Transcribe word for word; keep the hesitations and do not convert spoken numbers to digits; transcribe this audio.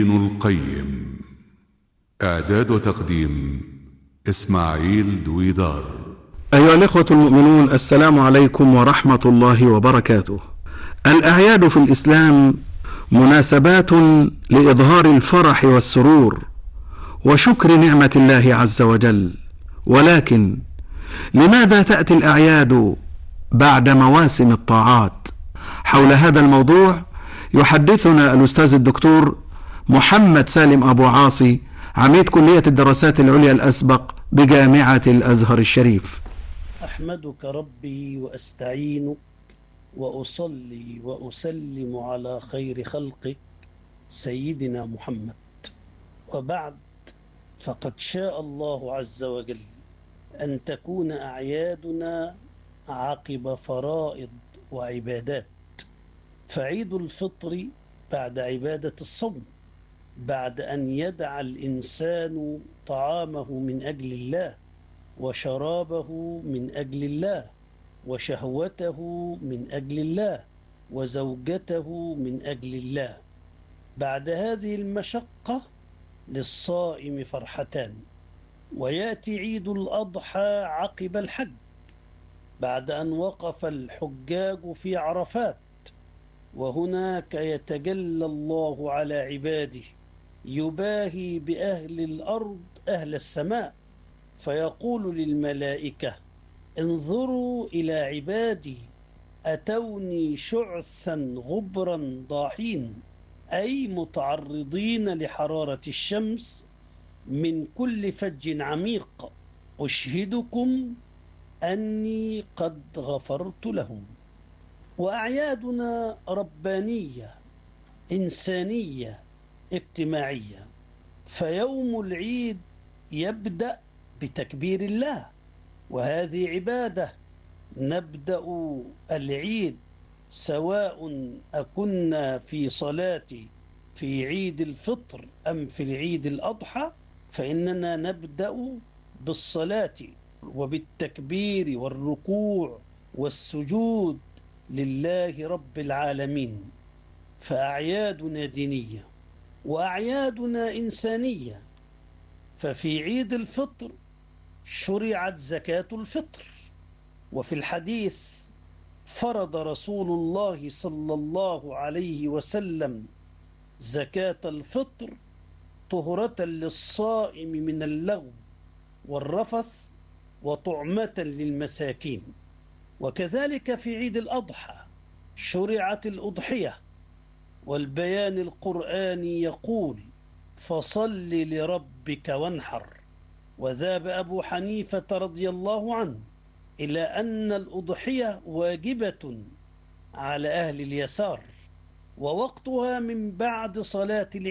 ابن القيم. إعداد وتقديم إسماعيل دويدار. أيها الإخوة المؤمنون، السلام عليكم ورحمة الله وبركاته. الأعياد في الإسلام مناسبات لإظهار الفرح والسرور وشكر نعمة الله عز وجل، ولكن لماذا تأتي الأعياد بعد مواسم الطاعات؟ حول هذا الموضوع يحدثنا الأستاذ الدكتور محمد سالم أبو عاصي، عميد كلية الدراسات العليا الأسبق بجامعة الأزهر الشريف. أحمدك ربي وأستعينك وأصلي وأسلم على خير خلقك سيدنا محمد، وبعد، فقد شاء الله عز وجل أن تكون أعيادنا عقب فرائض وعبادات. فعيد الفطر بعد عبادة الصوم، بعد أن يدع الإنسان طعامه من أجل الله وشرابه من أجل الله وشهوته من أجل الله وزوجته من أجل الله. بعد هذه المشقة للصائم فرحتان، ويأتي عيد الأضحى عقب الحج، بعد أن وقف الحجاج في عرفات، وهناك يتجلى الله على عباده، يباهي بأهل الأرض أهل السماء، فيقول للملائكة: انظروا إلى عبادي أتوني شعثا غبرا ضاحين، أي متعرضين لحرارة الشمس من كل فج عميق، أشهدكم أني قد غفرت لهم. وأعيادنا ربانية إنسانية اجتماعية، فيوم العيد يبدأ بتكبير الله، وهذه عبادة. نبدأ العيد سواء أكنا في صلاة في عيد الفطر أم في العيد الأضحى، فإننا نبدأ بالصلاة وبالتكبير والركوع والسجود لله رب العالمين. فأعيادنا دينية وأعيادنا إنسانية. ففي عيد الفطر شرعت زكاة الفطر، وفي الحديث فرض رسول الله صلى الله عليه وسلم زكاة الفطر طهرة للصائم من اللغو والرفث وطعمة للمساكين. وكذلك في عيد الأضحى شرعت الأضحية، والبيان القرآني يقول: فصل لربك وانحر. وذهب أبو حنيفة رضي الله عنه إلى أن الأضحية واجبة على أهل اليسار، ووقتها من بعد صلاة العيد.